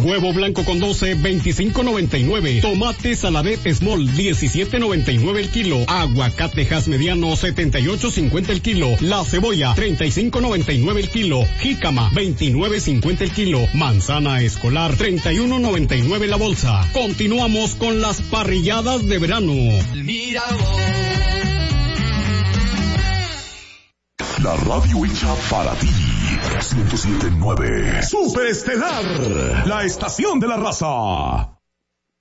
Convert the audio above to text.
Huevo blanco con 12, 25.99. Tomate saladet small, 17.99 el kilo. Aguacatejas mediano, 78.50 el kilo. La cebolla, 35.99 el kilo. Jícama, 29.50 el kilo. Manzana escolar, 31.99 la bolsa. Continuamos con las parrilladas de verano. Mira la radio hecha para ti. 107.9 Superestelar, la estación de la raza.